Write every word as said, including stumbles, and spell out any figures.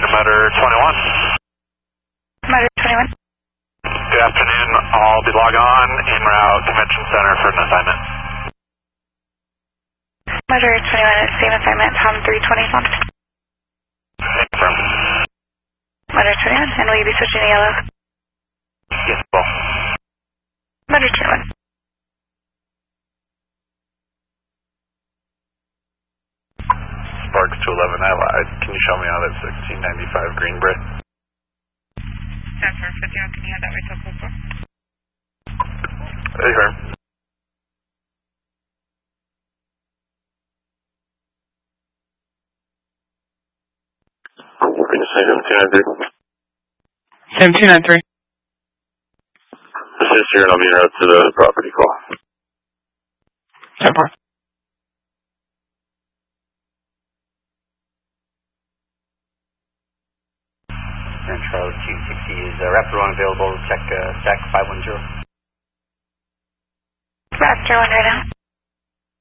to Motor twenty-one. Motor twenty-one. Good afternoon. I'll be log on en route Convention Center for an assignment. Motor twenty-one, same assignment, Tom three twenty-one. Confirm. Motor twenty-one, and will you be switching to yellow? Yes, well. Motor twenty-one. Sparks two eleven, I lied. Can you show me out at sixteen ninety-five Greenbrier? That's perfect. Can you have that right so close? Hey, Herm. We're going to say seventeen ninety-three. seventeen ninety-three. Assist here and I'll be en route to the property call. ten four. Central G sixty is uh, Raptor one available. Check uh, stack five one zero. Raptor one right now.